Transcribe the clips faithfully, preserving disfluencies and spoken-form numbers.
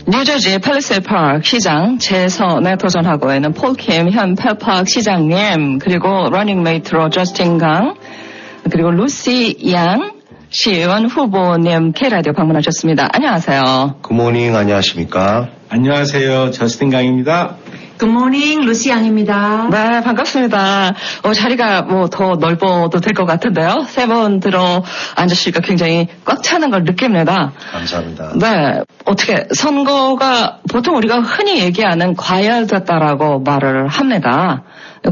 뉴저지 팰리세이드 파크 시장 재선에 도전하고 있는 폴킴 현 팰파크 시장님, 그리고 러닝메이트로 저스틴 강, 그리고 루시 양 시의원 후보님 K라디오 방문하셨습니다. 안녕하세요. 굿모닝, 안녕하십니까? 안녕하세요. 저스틴 강입니다. 굿모닝, 루시 양입니다. 네, 반갑습니다. 어, 자리가 뭐 더 넓어도 될 것 같은데요. 세 분 들어 앉으시니까 굉장히 꽉 차는 걸 느낍니다. 감사합니다. 네, 어떻게 선거가 보통 우리가 흔히 얘기하는 과열됐다라고 말을 합니다.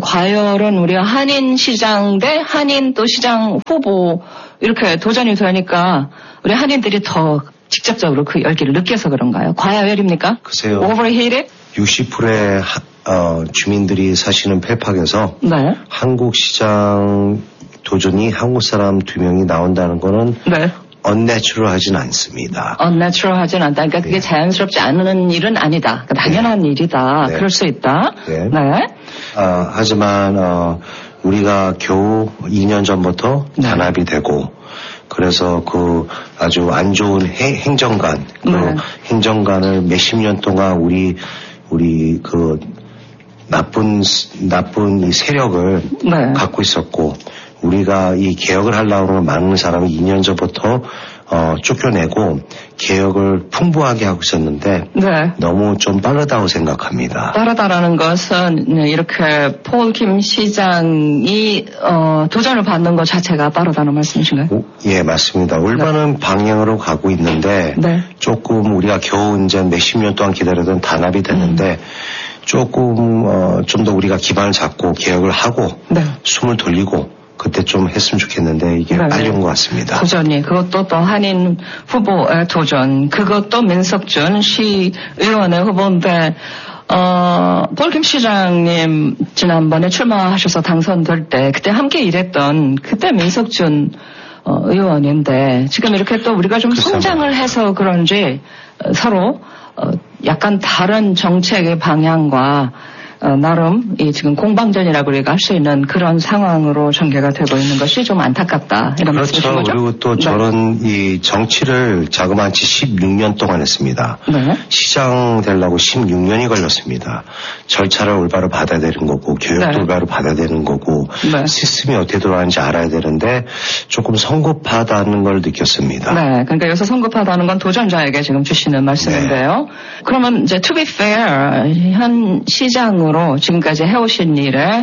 과열은 우리가 한인 시장 대 한인 또 시장 후보 이렇게 도전이 되니까 우리 한인들이 더 직접적으로 그 열기를 느껴서 그런가요? 과열입니까? 글쎄요. Overheated? 육십 퍼센트의 어, 주민들이 사시는 펠팍에서 네. 한국 시장 도전이 한국 사람 두 명이 나온다는 거는 네. unnatural 하진 않습니다. unnatural 하진 않다. 그러니까 그게 네. 자연스럽지 않은 일은 아니다. 그러니까 당연한 네. 일이다. 네. 그럴 수 있다. 네. 네. 어, 하지만 어, 우리가 겨우 이 년 전부터 네. 단합이 되고 그래서 그 아주 안 좋은 해, 행정관, 그 네. 행정관을 몇십 년 동안 우리 우리 그 나쁜 나쁜 이 세력을 네. 갖고 있었고 우리가 이 개혁을 하려고 하는 많은 사람이 이 년 전부터 어, 쫓겨내고 개혁을 풍부하게 하고 있었는데 네. 너무 좀 빠르다고 생각합니다. 빠르다라는 것은 이렇게 폴 김 시장이 어, 도전을 받는 것 자체가 빠르다는 말씀이신가요? 오, 예, 맞습니다. 올바른 네. 방향으로 가고 있는데 네. 조금 우리가 겨우 이제 몇십 년 동안 기다리던 단합이 됐는데 음. 조금 어, 좀 더 우리가 기반을 잡고 개혁을 하고 네. 숨을 돌리고 그때 좀 했으면 좋겠는데 이게 네. 빨리 온 것 같습니다. 도전이 그것도 또 한인 후보의 도전, 그것도 민석준 시의원의 후보인데 어, 폴 김 시장님 지난번에 출마하셔서 당선될 때 그때 함께 일했던 그때 민석준 어, 의원인데 지금 이렇게 또 우리가 좀 성장을 해서 그런지 서로 어, 약간 다른 정책의 방향과 어, 나름 이 지금 공방전이라고 우리가 할 수 있는 그런 상황으로 전개가 되고 있는 것이 좀 안타깝다 이런 그렇죠. 말씀이신 거죠? 그리고 또 네. 저는 이 정치를 자그마치 십육 년 동안 했습니다. 네. 시장 되려고 십육 년이 걸렸습니다. 절차를 올바로 받아야 되는 거고 교육도 네. 올바로 받아야 되는 거고 네. 시스템이 어떻게 돌아가는지 알아야 되는데 조금 성급하다는 걸 느꼈습니다. 네, 그러니까 여기서 성급하다는 건 도전자에게 지금 주시는 말씀인데요. 네. 그러면 이제 to be fair 현 시장으로 지금까지 해오신 일에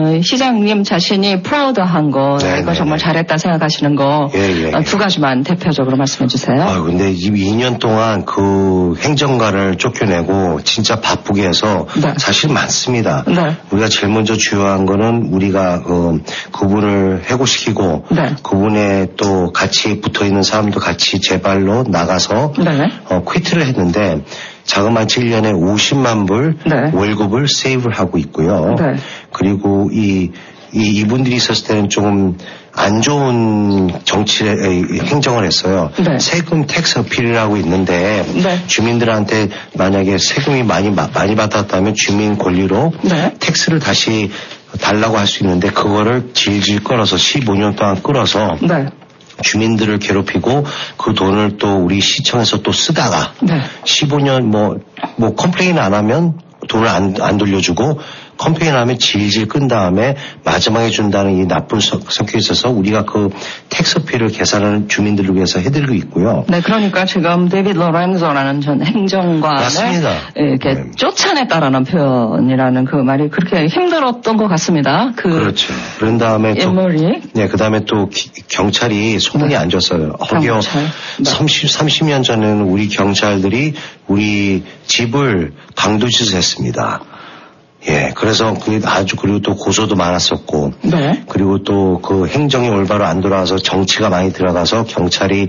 시장님 자신이 프라우드한 거, 네네네. 이거 정말 잘했다 생각하시는 거 예, 예, 두 가지만 대표적으로 말씀해 주세요. 아, 근데 이 년 동안 그 행정관을 쫓겨내고 진짜 바쁘게 해서 네. 사실 많습니다. 네. 우리가 제일 먼저 주요한 거는 우리가 그, 그분을 해고시키고 네. 그분에 또 같이 붙어 있는 사람도 같이 제발로 나가서 네. 어, 퀴트를 했는데 자그마치 일 년에 오십만 불 네. 월급을 세이브를 하고 있고요. 네. 그리고 이, 이, 이분들이 있었을 때는 조금 안 좋은 정치, 행정을 했어요. 네. 세금 텍스 어필이라고 있는데 네. 주민들한테 만약에 세금이 많이, 많이 받았다면 주민 권리로 네. 텍스를 다시 달라고 할 수 있는데 그거를 질질 끌어서 십오 년 동안 끌어서 네. 주민들을 괴롭히고 그 돈을 또 우리 시청에서 또 쓰다가 네. 십오 년 뭐, 뭐 컴플레인 안 하면 돈을 안, 안 돌려주고 컴플레인 하면 질질 끈 다음에 마지막에 준다는 이 나쁜 성격이 있어서 우리가 그 텍스피를 계산을 주민들을 위해서 해드리고 있고요. 네, 그러니까 지금 데이비드 로렌조라는 전 행정관을 맞습니다. 이렇게 네. 쫓아냈다라는 표현이라는 그 말이 그렇게 힘들었던 것 같습니다. 그 그렇죠. 그런 다음에 또 인물이 네, 그 다음에 또 기, 경찰이 소문이 네. 안 좋았어요. 허기어 네. 삼십, 삼십 년 전에는 우리 경찰들이 우리 집을 강도짓을 했습니다. 예, 그래서 그 아주 그리고 또 고소도 많았었고, 네. 그리고 또 그 행정이 올바로 안 돌아와서 정치가 많이 들어가서 경찰이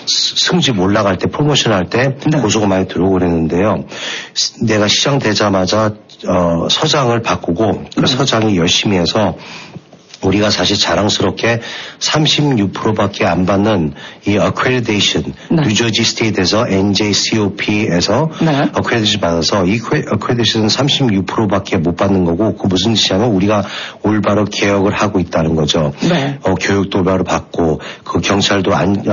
승집 올라갈 때 프로모션 할 때 네. 고소가 많이 들어오고 그랬는데요. 내가 시장 되자마자 어, 서장을 바꾸고 그 네. 서장이 열심히 해서 우리가 사실 자랑스럽게 삼십육 퍼센트밖에 안 받는 이 어크레디테이션, 네. 뉴저지 스테이트에서 엔제이씨오피에서 네. 어크레디테이션 받아서 이 어크레디테이션은 삼십육 퍼센트밖에 못 받는 거고 그 무슨 뜻이냐면 우리가 올바로 개혁을 하고 있다는 거죠. 네. 어, 교육도 올바로 받고 그 경찰도 안, 어,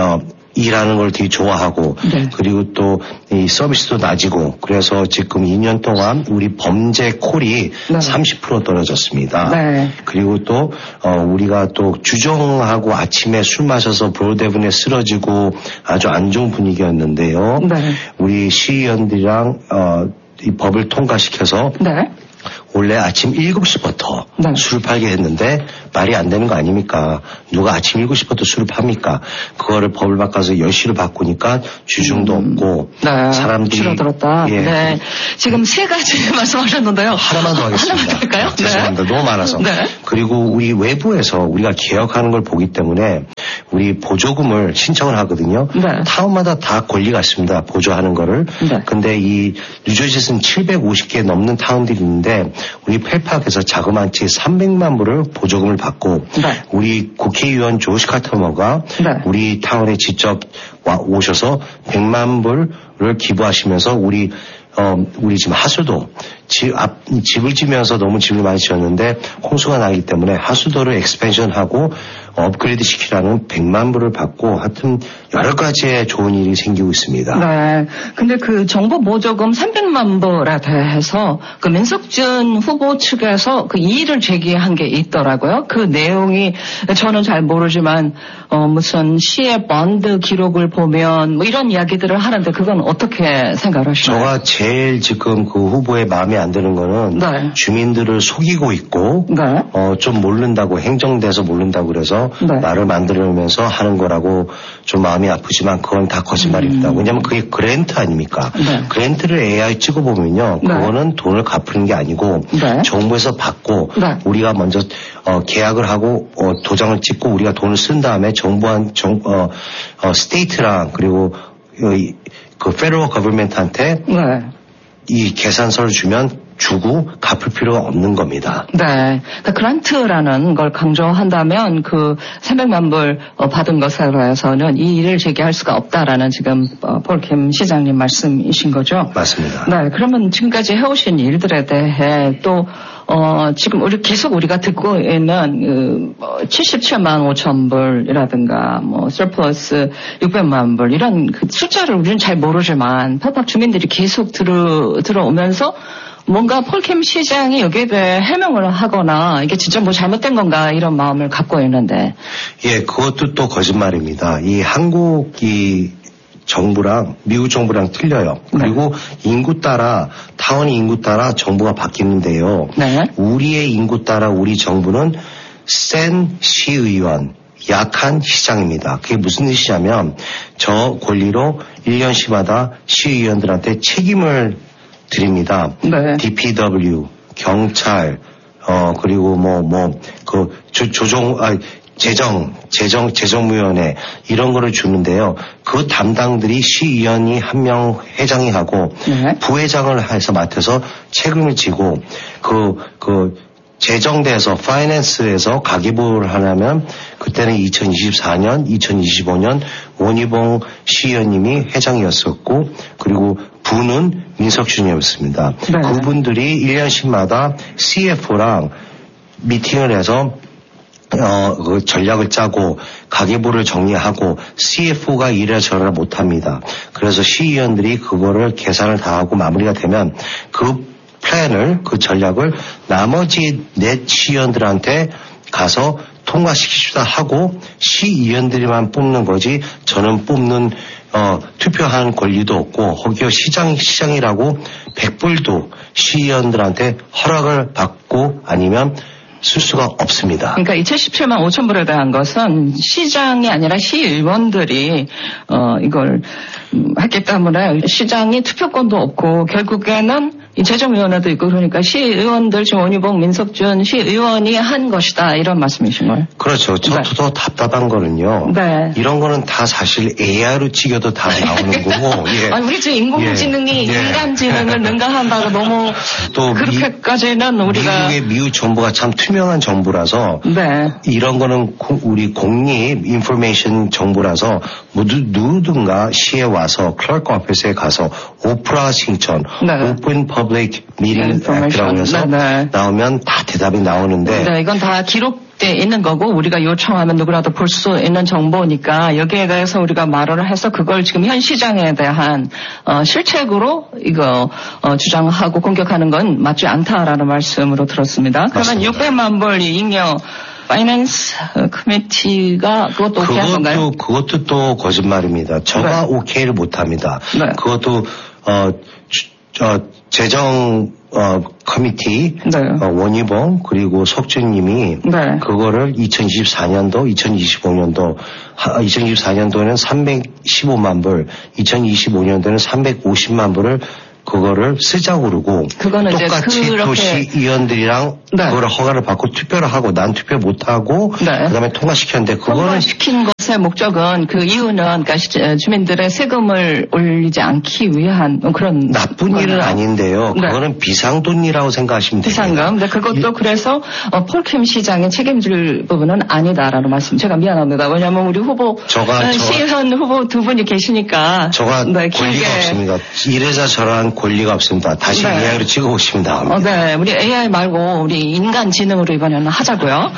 일하는 걸 되게 좋아하고 네. 그리고 또 이 서비스도 낮이고 그래서 지금 이 년 동안 우리 범죄 콜이 네. 삼십 퍼센트 떨어졌습니다. 네. 그리고 또 어, 우리가 또 주정하고 아침에 술 마셔서 브로드해븐에 쓰러지고 아주 안 좋은 분위기였는데요. 네. 우리 시의원들이랑 어, 이 법을 통과시켜서 네. 원래 아침 일곱 시부터 네. 술을 팔게 했는데 말이 안 되는 거 아닙니까? 누가 아침 일곱 시부터 술을 팝니까? 그거를 법을 바꿔서 열 시로 바꾸니까 주중도 음. 없고 네. 사람들이 줄어들었다. 예. 네. 지금 세 가지 말씀하셨는데요. 하나만 더 하겠습니다. 하나만 더 할까요? 네. 죄송합니다. 너무 많아서. 네. 그리고 우리 외부에서 우리가 개혁하는 걸 보기 때문에 우리 보조금을 신청을 하거든요. 네. 타운마다 다 권리가 있습니다. 보조하는 거를. 네. 근데 이 뉴저지에서는 칠백오십 개 넘는 타운들이 있는데 우리 펠팍에서 자그마치 삼백만 불을 보조금을 받고 네. 우리 국회의원 조시 카터머가 네. 우리 타운에 직접 와, 오셔서 백만 불을 기부하시면서 우리 어, 우리 지금 하수도, 집, 앞, 집을 지면서 너무 집을 많이 지었는데 홍수가 나기 때문에 하수도를 엑스펜션하고 업그레이드 시키라는 백만 불을 받고 하여튼 여러 가지의 좋은 일이 생기고 있습니다. 네. 근데 그 정부 보조금 삼백만 불에 대해서 그 민석준 후보 측에서 그 이의를 제기한 게 있더라고요. 그 내용이 저는 잘 모르지만 어, 무슨 시의 번드 기록을 보면 뭐 이런 이야기들을 하는데 그건 어떻게 생각하시나요? 저가 제일 지금 그 후보의 마음에 안 드는 거는 네. 주민들을 속이고 있고 네. 어, 좀 모른다고 행정돼서 모른다고 그래서 네. 말을 만들면서 하는 거라고 좀 마음이 아프지만 그건 다 거짓말입니다. 음. 왜냐하면 그게 그랜트 아닙니까? 네. 그랜트를 에이아이 찍어보면요. 네. 그거는 돈을 갚는 게 아니고 네. 정부에서 받고 네. 우리가 먼저 어, 계약을 하고 어, 도장을 찍고 우리가 돈을 쓴 다음에 정부한 정, 어, 어, 스테이트랑 그리고 어, 이, 그 페더럴 거버먼트한테 네. 이 계산서를 주면 주고 갚을 필요가 없는 겁니다. 네. 그러니까 그란트라는 걸 강조한다면 그 삼백만 불 받은 것에 대해서는 이 일을 제기할 수가 없다라는 지금 폴킴 시장님 말씀이신 거죠? 맞습니다. 네. 그러면 지금까지 해오신 일들에 대해 또 어, 지금 우리 계속 우리가 듣고 있는, 그, 칠십칠만 오천 불이라든가, 뭐, 서플러스 육백만 불, 이런 그 숫자를 우리는 잘 모르지만, 펠팍 주민들이 계속 들어, 들어오면서, 뭔가 폴킴 시장이 여기에 대해 해명을 하거나, 이게 진짜 뭐 잘못된 건가, 이런 마음을 갖고 있는데. 예, 그것도 또 거짓말입니다. 이 한국이, 정부랑 미국 정부랑 틀려요. 그리고 네. 인구 따라 타운의 인구 따라 정부가 바뀌는데요. 네. 우리의 인구 따라 우리 정부는 센 시의원, 약한 시장입니다. 그게 무슨 뜻이냐면 저 권리로 일 년씩마다 시의원들한테 책임을 드립니다. 네. 디피더블유, 경찰, 어 그리고 뭐 뭐 그 조정 아 재정, 재정, 재정위원회 이런 거를 주는데요. 그 담당들이 시의원이 한 명 회장이 하고 네. 부회장을 해서 맡아서 책임을 지고 그, 그 재정대에서 파이낸스에서 가계부를 하려면 그때는 이천이십사 년, 이천이십오 년 원희봉 시의원님이 회장이었었고 그리고 부는 민석준이었습니다. 네. 그분들이 일 년씩마다 씨에프오랑 미팅을 해서 어, 그 전략을 짜고 가계부를 정리하고 씨에프오가 이래 저래 못합니다. 그래서 시의원들이 그거를 계산을 다 하고 마무리가 되면 그 플랜을 그 전략을 나머지 넷 시의원들한테 가서 통과시키시다 하고 시의원들이만 뽑는 거지 저는 뽑는 어, 투표한 권리도 없고 거기에 시장 시장이라고 백 불도 시의원들한테 허락을 받고 아니면 쓸 수가 없습니다. 그러니까 이 칠십칠만 오천 불에 대한 것은 시장이 아니라 시의원들이 어 이걸 음, 했기 때문에 시장이 투표권도 없고 결국에는 이 재정위원회도 있고 그러니까 시의원들 지금 원희봉, 민석준 시의원이 한 것이다 이런 말씀이신 거예요? 그렇죠. 저도 네. 더 답답한 거는요. 네. 이런 거는 다 사실 에이아이로 찍어도 다 나오는 거고. 예. 아니 우리 지금 인공지능이 예. 인간지능을 능가한다고 너무 또 그렇게까지는 미, 우리가 미국의 미국 정부가 참 투명한 정부라서 네. 이런 거는 우리 공립 인포메이션 정부라서 모두 누구든가 시에 와서 클래크 오피스에 가서 오프라 신청, 네. 오픈 법 Public Meeting Act라고 해서 네네. 나오면 다 대답이 나오는데 네, 이건 다 기록돼 있는 거고 우리가 요청하면 누구라도 볼 수 있는 정보니까 여기에 대해서 우리가 말을 해서 그걸 지금 현 시장에 대한 어, 실책으로 이거 어, 주장하고 공격하는 건 맞지 않다라는 말씀으로 들었습니다. 그러면 육백만 불 잉여 파이낸스 커미티가 그것도 오케이 한 건가요? 그것도 또 거짓말입니다. 저가 네. 오케이를 못합니다. 네. 그것도 어, 저, 재정 어, 커미티 네. 어, 원희봉 그리고 석준님이 네. 그거를 이천이십사 년도, 이천이십오 년도, 하, 이천이십사 년도에는 삼백십오만 불, 이천이십오 년도에는 삼백오십만 불을 그거를 쓰자고 그러고 그거는 똑같이 이제 도시의원들이랑 네. 그거를 허가를 받고 투표를 하고 난 투표 못하고 네. 그다음에 통과시켰는데 그거는 통과시킨 것의 목적은 그 이유는 그러니까 주민들의 세금을 올리지 않기 위한 그런 나쁜 거는. 일은 아닌데요. 네. 그거는 비상돈이라고 생각하시면 됩니다. 비상금. 네, 그것도 이, 그래서 어, 폴킴 시장이 책임질 부분은 아니다라는 말씀. 제가 미안합니다. 왜냐하면 우리 후보 저가, 시의원 후보 두 분이 계시니까 저가 네, 권리가 없습니다. 이래서 저런 권리가 없습니다. 다시 네. 에이아이로 찍어보시면 나옵니다. 어, 네, 우리 에이아이 말고 우리 인간 지능으로 이번에는 하자고요.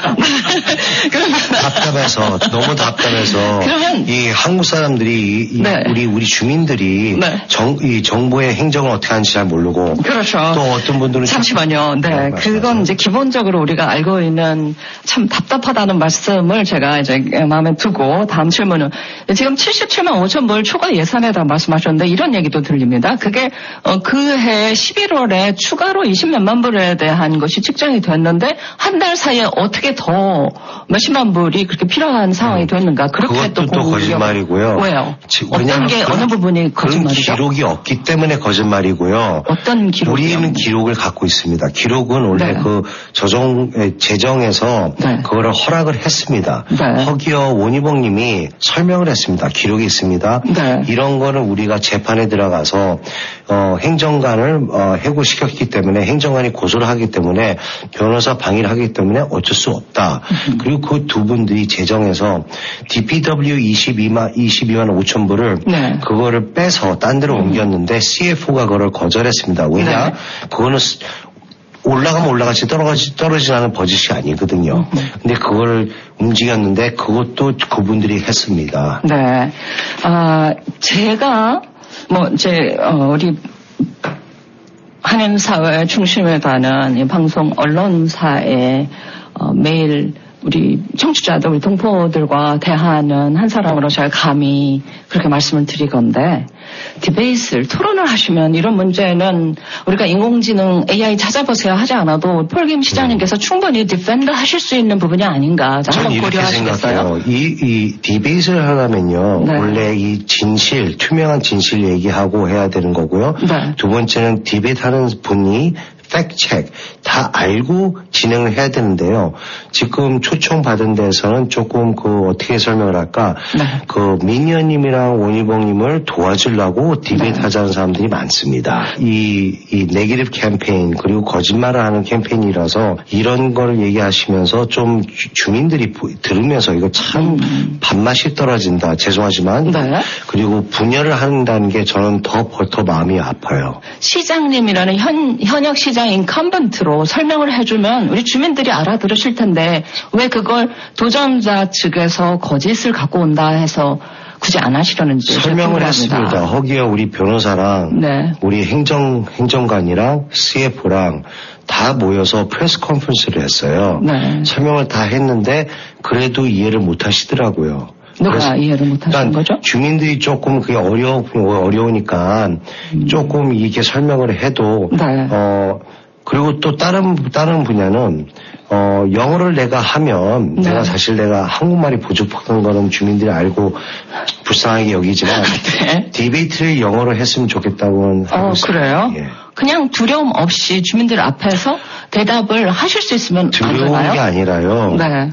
답답해서 너무 답답해서 그러면 이 한국 사람들이 이 네. 우리 우리 주민들이 네. 정, 이 정부의 행정을 어떻게 하는지 잘 모르고 그렇죠. 또 어떤 분들은 잠시만요. 네, 네 그건 이제 기본적으로 우리가 알고 있는 참 답답하다는 말씀을 제가 이제 마음에 두고 다음 질문은 지금 칠십칠만 오천 불 추가 예산에 대한 말씀하셨는데 이런 얘기도 들립니다. 그게 어, 그해 십일월에 추가로 이십몇만 불에 대한 것이 측정이 됐는데 한 달 사이에 어떻게 더 몇십만 불이 그렇게 필요한 상황이 됐는가? 그렇게 또, 또 거짓말이고요. 왜요? 어떤 게 어느 부분이 거짓말이죠? 기록이 없기 때문에 거짓말이고요. 어떤 기록이요? 우리는 기록을 갖고 있습니다. 기록은 원래 네. 그 저정 재정에서 네. 그거를 허락을 했습니다. 네. 허기어 원희봉님이 설명을 했습니다. 기록이 있습니다. 네. 이런 거는 우리가 재판에 들어가서 어, 행정관을 어, 해고시켰기 때문에 행정관이 고소를 하기 때문에 변호사 방해를 하기 때문에 어쩔 수 없다. 음. 그리고 그 두 분들이 재정에서 디피더블유 이십이만 오천 불을 네. 그거를 빼서 딴 데로 음. 옮겼는데 씨에프오가 그걸 거절했습니다. 왜냐? 네. 그거는 올라가면 올라가지 떨어지지 떨어지지 않은 버짓이 아니거든요. 음. 근데 그걸 움직였는데 그것도 그분들이 했습니다. 네. 아, 제가 뭐 이제 어, 우리 한인사회 중심에 다는 이 방송 언론사에 어, 매일 우리 청취자들, 우리 동포들과 대하는 한 사람으로 제가 감히 그렇게 말씀을 드리건데 디베이트를 토론을 하시면 이런 문제는 우리가 인공지능 에이아이 찾아보세요 하지 않아도 폴김 시장님께서 음. 충분히 디펜드 하실 수 있는 부분이 아닌가 한번 고려하시겠어요? 이, 이 디베이트를 하려면요. 네. 원래 이 진실, 투명한 진실 얘기하고 해야 되는 거고요. 네. 두 번째는 디베이트 하는 분이 팩트체크 다 알고 진행을 해야 되는데요. 지금 초청받은 데서는 조금 그 어떻게 설명을 할까? 네. 그 민현님이랑 원희봉님을 도와주려고 디베이트 네. 하자는 사람들이 많습니다. 이, 이 네거티브 캠페인 그리고 거짓말을 하는 캠페인이라서 이런 걸 얘기하시면서 좀 주, 주민들이 들으면서 이거 참 음. 밥맛이 떨어진다. 죄송하지만 네. 그리고 분열을 한다는 게 저는 더, 더 마음이 아파요. 시장님이라는 현, 현역 시장 인컴번트로 설명을 해주면 우리 주민들이 알아들으실 텐데 왜 그걸 도전자 측에서 거짓을 갖고 온다 해서 굳이 안 하시려는지 설명을 했습니다. 허기어 우리 변호사랑 네. 우리 행정 행정관이랑 씨에프랑 다 모여서 프레스 컨퍼런스를 했어요. 네. 설명을 다 했는데 그래도 이해를 못 하시더라고요. 누가 이해를 못 하시는 거죠? 주민들이 조금 그게 어려, 어려우니까 음. 조금 이렇게 설명을 해도, 네. 어, 그리고 또 다른, 다른 분야는, 어, 영어를 내가 하면, 네. 내가 사실 내가 한국말이 부족한 거는 주민들이 알고 불쌍하게 여기지만, 네. 디베이트를 영어로 했으면 좋겠다고는 하고 어, 있어요. 그래요? 예. 그냥 두려움 없이 주민들 앞에서 대답을 하실 수 있으면 안 되나요? 두려운 게 아니라요. 네.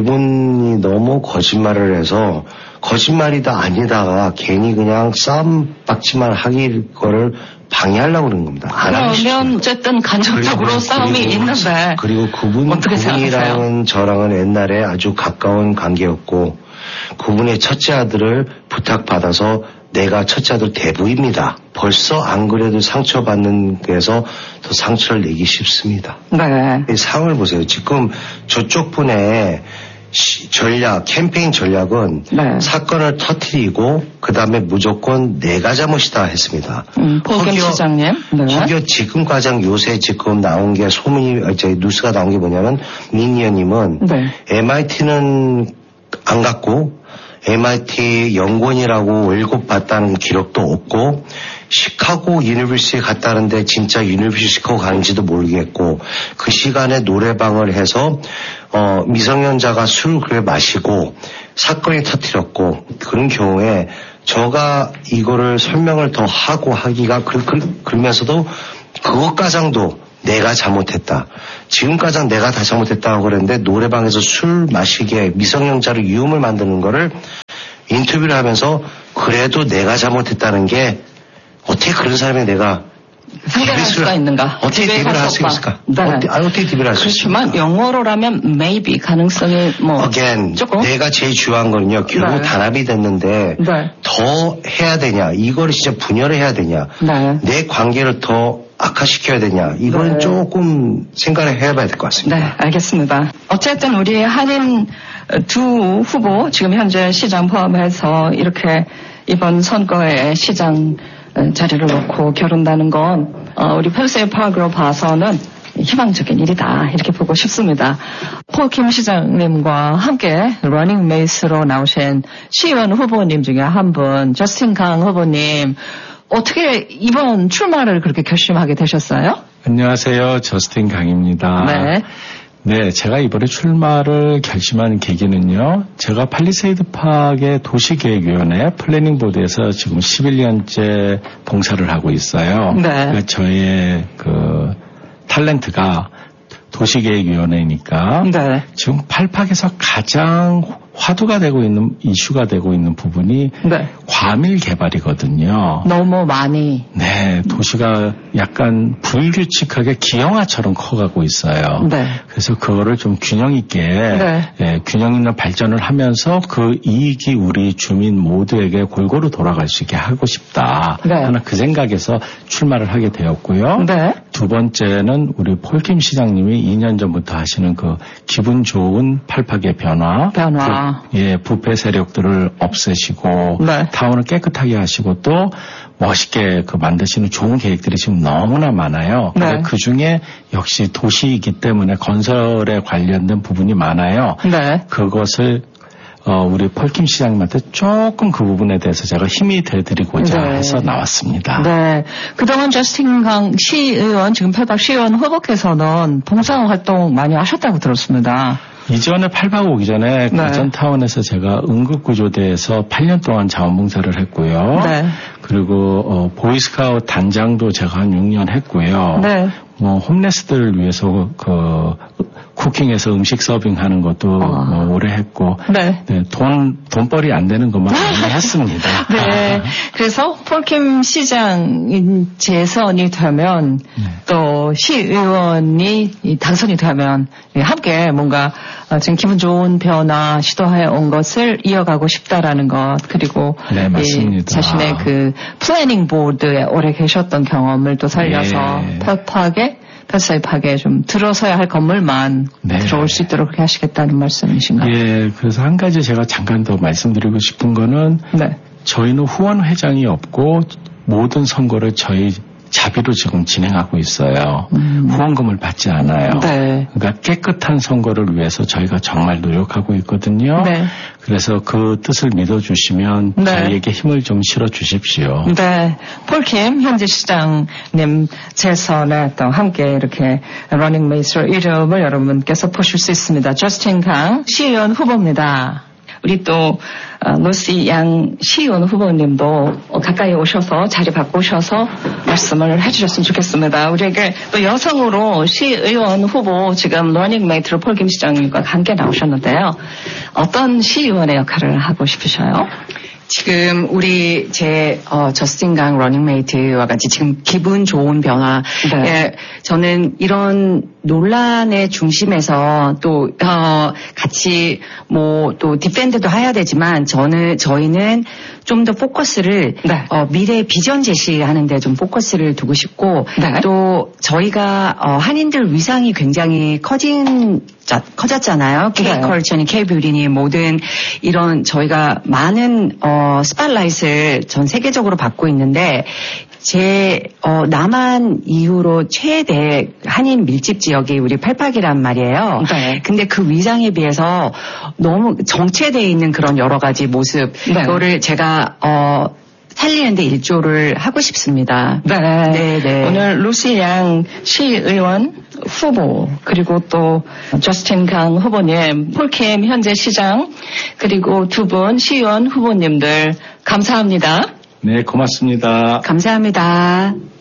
이분이 너무 거짓말을 해서 거짓말이다 아니다가 괜히 그냥 싸움박지만 하기 거를 방해하려고 그러는 겁니다. 그러면 어쨌든 간접적으로 그리고, 싸움이 그리고, 있는데 그리고 그분, 그분이랑은 저랑은 옛날에 아주 가까운 관계였고 그분의 첫째 아들을 부탁받아서 내가 첫째 아들 대부입니다. 벌써 안 그래도 상처받는 데서 더 상처를 내기 쉽습니다. 네. 이 상황을 보세요. 지금 저쪽 분의 시, 전략, 캠페인 전략은 네. 사건을 터뜨리고 그 다음에 무조건 내가 잘못이다 했습니다. 음, 포겸 시장님. 네. 허겨 지금 가장 요새 지금 나온 게 소문이, 이제 뉴스가 나온 게 뭐냐면 민 의원님은 네. 엠아이티는 안 갔고 엠아이티 연구원이라고 월급 받다는 기록도 없고 시카고 유니버시티에 갔다는데 진짜 유니버시티 시카고 가는지도 모르겠고 그 시간에 노래방을 해서 어 미성년자가 술을 그래 마시고 사건이 터뜨렸고 그런 경우에 저가 이거를 설명을 더 하고 하기가 그, 그, 그러면서도 그것가장도 내가 잘못했다. 지금까지 내가 다 잘못했다고 그랬는데 노래방에서 술 마시게 미성년자를 유음을 만드는 거를 인터뷰를 하면서 그래도 내가 잘못했다는 게 어떻게 그런 사람이 내가 상대할 수가 있는가? 어떻게 디베이트를 할 수 있을까? 네. 어떻게, 아니, 어떻게 디베이트를 할 수 있을까? 그렇지만 영어로라면 maybe 가능성이 뭐 Again, 조금? 내가 제일 중요한 거는요. 결국 네. 단합이 됐는데 네. 더 해야 되냐? 이거를 진짜 분열을 해야 되냐? 네. 내 관계를 더 악화시켜야 되냐? 이건 네. 조금 생각을 해봐야 될 것 같습니다. 네, 알겠습니다. 어쨌든 우리 한인 두 후보 지금 현재 시장 포함해서 이렇게 이번 선거에 시장 자리를 놓고 겨룬다는 건 어, 우리 펜세이 파크로 봐서는 희망적인 일이다 이렇게 보고 싶습니다. 폴킴 시장님과 함께 러닝 메이스로 나오신 시의원 후보님 중에 한 분 저스틴 강 후보님 어떻게 이번 출마를 그렇게 결심하게 되셨어요? 안녕하세요. 저스틴 강입니다. 네. 네, 제가 이번에 출마를 결심한 계기는요. 제가 팔리세이드 파크의 도시계획위원회 플래닝 보드에서 지금 십일 년째 봉사를 하고 있어요. 네. 그러니까 저의 그 탤런트가 도시계획위원회니까 네. 지금 팔팍에서 가장 화두가 되고 있는 이슈가 되고 있는 부분이 네. 과밀 개발이거든요. 너무 많이. 네, 도시가 약간 불규칙하게 기형아처럼 커가고 있어요. 네. 그래서 그거를 좀 균형 있게 네. 예, 균형 있는 발전을 하면서 그 이익이 우리 주민 모두에게 골고루 돌아갈 수 있게 하고 싶다. 네. 하는 그 생각에서 출마를 하게 되었고요. 네. 두 번째는 우리 폴킴 시장님이 이 년 전부터 하시는 그 기분 좋은 팔팍의 변화. 변화. 부, 예, 부패 세력들을 없애시고 네. 타운을 깨끗하게 하시고 또 멋있게 그 만드시는 좋은 계획들이 지금 너무나 많아요. 네. 그 중에 역시 도시이기 때문에 건설에 관련된 부분이 많아요. 네. 그것을 어, 우리 폴킴 시장님한테 조금 그 부분에 대해서 제가 힘이 돼드리고자 네. 해서 나왔습니다. 네. 그동안 저스틴 강 시의원, 지금 팔팍 시의원 후보께서는 봉사활동 많이 하셨다고 들었습니다. 이전에 팔팍 오기 전에 네. 가전타운에서 제가 응급구조대에서 팔 년 동안 자원봉사를 했고요. 네. 그리고 어, 보이스카우트 단장도 제가 한 육 년 했고요. 네. 뭐 홈레스들을 위해서 그 쿠킹해서 음식 서빙하는 것도 어. 뭐 오래 했고, 네. 네, 돈 돈벌이 안 되는 것만 많이 했습니다. 네. 그래서 폴킴 시장이 재선이 되면 네. 또 시의원이 당선이 되면 함께 뭔가 지금 기분 좋은 변화 시도해 온 것을 이어가고 싶다라는 것 그리고 네, 맞습니다. 자신의 그 플래닝 보드에 오래 계셨던 경험을 또 살려서 네. 펄프하게 펜세이 파크에 좀 들어서야 할 건물만 네. 들어올 수 있도록 그렇게 하시겠다는 말씀이신가요? 예, 그래서 한 가지 제가 잠깐 더 말씀드리고 싶은 거는 네. 저희는 후원 회장이 없고 모든 선거를 저희 자비로 지금 진행하고 있어요. 음. 후원금을 받지 않아요. 네. 그러니까 깨끗한 선거를 위해서 저희가 정말 노력하고 있거든요. 네. 그래서 그 뜻을 믿어주시면 네. 저희에게 힘을 좀 실어주십시오. 네. 폴킴 현재 시장님 재선에 또 함께 이렇게 러닝 메이스로 이름을 여러분께서 보실 수 있습니다. 저스틴 강 시의원 후보입니다. 우리 또 루시 양 시의원 후보님도 가까이 오셔서 자리 바꾸셔서 말씀을 해주셨으면 좋겠습니다. 우리에게 또 여성으로 시의원 후보 지금 러닝메이트로 폴킴 시장님과 함께 나오셨는데요. 어떤 시의원의 역할을 하고 싶으셔요? 지금 우리 제 어, 저스틴 강 러닝메이트와 같이 지금 기분 좋은 변화. 네. 예, 저는 이런 논란의 중심에서 또 어, 같이 뭐 또 디펜드도 해야 되지만 저는 저희는 좀 더 포커스를 네. 어, 미래 비전 제시하는 데 좀 포커스를 두고 싶고 네. 또 저희가 어, 한인들 위상이 굉장히 커진 커졌잖아요. K-컬처니 K-뷰티니 모든 이런 저희가 많은 어, 스팟라이트를 전 세계적으로 받고 있는데 제 어, 남한 이후로 최대 한인 밀집 지역이 우리 팔팍이란 말이에요. 네. 근데 그 위상에 비해서 너무 정체되어 있는 그런 여러 가지 모습 네. 그거를 제가 어, 살리는데 일조를 하고 싶습니다. 네. 네, 네. 오늘 루시 양 시의원 후보 그리고 또 저스틴 강 후보님, 폴캠 현재 시장 그리고 두 분 시의원 후보님들 감사합니다. 네, 고맙습니다. 감사합니다.